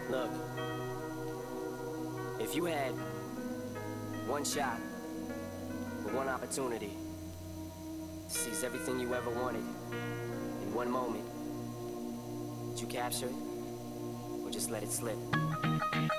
Look, if you had one shot with one opportunity to seize everything you ever wanted in one moment, would you capture it or just let it slip?